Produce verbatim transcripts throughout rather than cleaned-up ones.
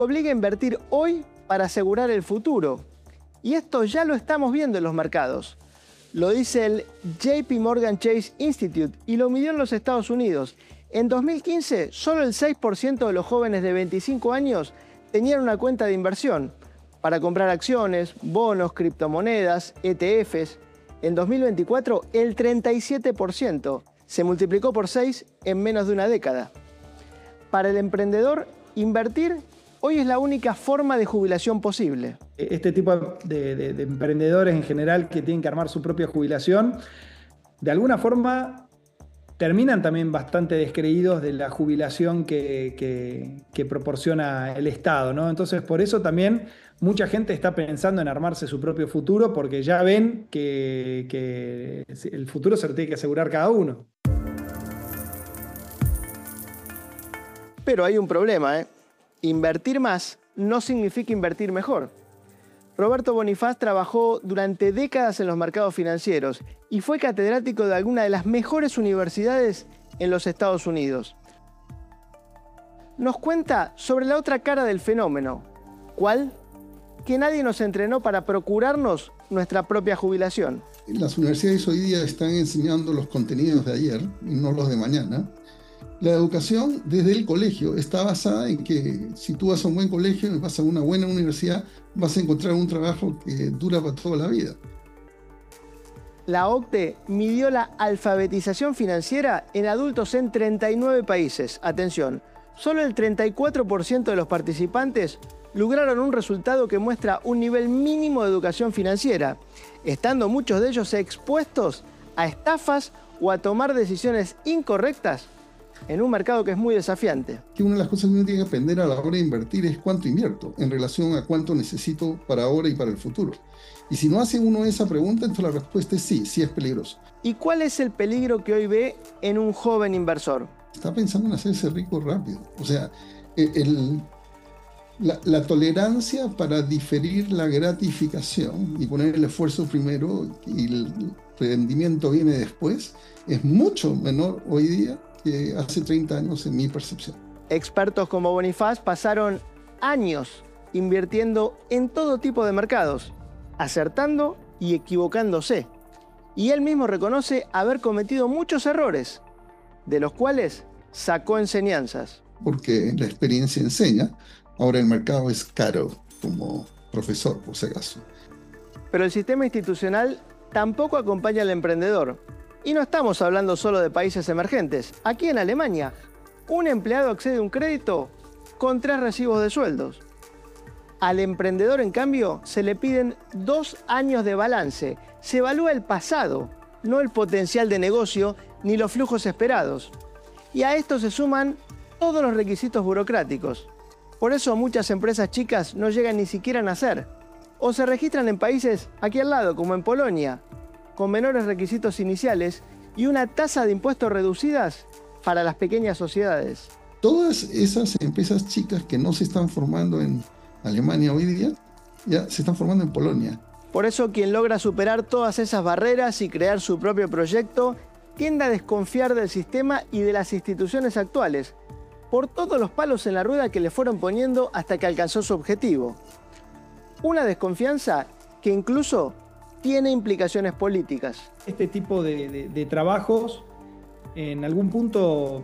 Obliga a invertir hoy para asegurar el futuro. Y esto ya lo estamos viendo en los mercados. Lo dice el J P Morgan Chase Institute y lo midió en los Estados Unidos. En dos mil quince, solo el seis por ciento de los jóvenes de veinticinco años tenían una cuenta de inversión para comprar acciones, bonos, criptomonedas, E T Fs. En dos mil veinticuatro, el treinta y siete por ciento se multiplicó por seis en menos de una década. Para el emprendedor, invertir hoy es la única forma de jubilación posible. Este tipo de, de, de emprendedores en general que tienen que armar su propia jubilación, de alguna forma terminan también bastante descreídos de la jubilación que, que, que proporciona el Estado, ¿no? Entonces, por eso también mucha gente está pensando en armarse su propio futuro, porque ya ven que, que el futuro se lo tiene que asegurar cada uno. Pero hay un problema, ¿eh? Invertir más no significa invertir mejor. Roberto Bonifaz trabajó durante décadas en los mercados financieros y fue catedrático de alguna de las mejores universidades en los Estados Unidos. Nos cuenta sobre la otra cara del fenómeno. ¿Cuál? Que nadie nos entrenó para procurarnos nuestra propia jubilación. Las universidades hoy día están enseñando los contenidos de ayer y no los de mañana. La educación desde el colegio está basada en que si tú vas a un buen colegio y vas a una buena universidad, vas a encontrar un trabajo que dura para toda la vida. La O C D E midió la alfabetización financiera en adultos en treinta y nueve países. Atención, solo el treinta y cuatro por ciento de los participantes lograron un resultado que muestra un nivel mínimo de educación financiera, estando muchos de ellos expuestos a estafas o a tomar decisiones incorrectas en un mercado que es muy desafiante. Que una de las cosas que uno tiene que aprender a la hora de invertir es cuánto invierto en relación a cuánto necesito para ahora y para el futuro. Y si no hace uno esa pregunta, entonces la respuesta es sí, sí es peligroso. ¿Y cuál es el peligro que hoy ve en un joven inversor? Está pensando en hacerse rico rápido. O sea, el, la, la tolerancia para diferir la gratificación y poner el esfuerzo primero y el rendimiento viene después es mucho menor hoy día que hace treinta años en mi percepción. Expertos como Bonifaz pasaron años invirtiendo en todo tipo de mercados, acertando y equivocándose. Y él mismo reconoce haber cometido muchos errores, de los cuales sacó enseñanzas. Porque la experiencia enseña, ahora el mercado es caro como profesor, por si acaso. Pero el sistema institucional tampoco acompaña al emprendedor. Y no estamos hablando solo de países emergentes. Aquí en Alemania, un empleado accede a un crédito con tres recibos de sueldos. Al emprendedor, en cambio, se le piden dos años de balance. Se evalúa el pasado, no el potencial de negocio ni los flujos esperados. Y a esto se suman todos los requisitos burocráticos. Por eso muchas empresas chicas no llegan ni siquiera a nacer. O se registran en países aquí al lado, como en Polonia, con menores requisitos iniciales y una tasa de impuestos reducidas para las pequeñas sociedades. Todas esas empresas chicas que no se están formando en Alemania hoy día, ya se están formando en Polonia. Por eso quien logra superar todas esas barreras y crear su propio proyecto tiende a desconfiar del sistema y de las instituciones actuales, por todos los palos en la rueda que le fueron poniendo hasta que alcanzó su objetivo. Una desconfianza que incluso tiene implicaciones políticas. Este tipo de, de, de trabajos en algún punto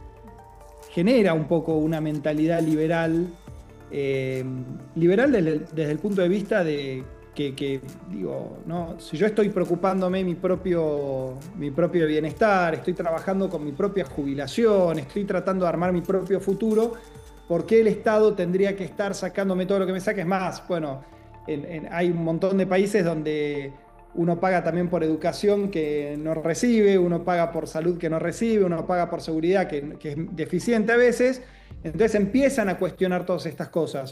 genera un poco una mentalidad liberal, eh, liberal desde, desde el punto de vista de que, que digo, ¿no? Si yo estoy preocupándome mi propio, mi propio bienestar, estoy trabajando con mi propia jubilación, estoy tratando de armar mi propio futuro, ¿por qué el Estado tendría que estar sacándome todo lo que me saque? Es más, bueno, En, en, hay un montón de países donde uno paga también por educación que no recibe, uno paga por salud que no recibe, uno paga por seguridad que, que es deficiente a veces. Entonces empiezan a cuestionar todas estas cosas.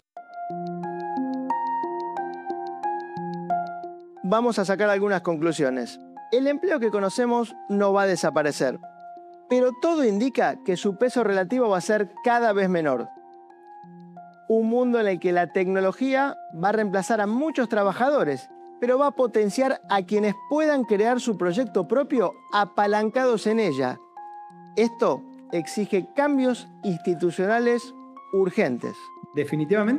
Vamos a sacar algunas conclusiones. El empleo que conocemos no va a desaparecer, pero todo indica que su peso relativo va a ser cada vez menor. Un mundo en el que la tecnología va a reemplazar a muchos trabajadores, pero va a potenciar a quienes puedan crear su proyecto propio apalancados en ella. Esto exige cambios institucionales urgentes. Definitivamente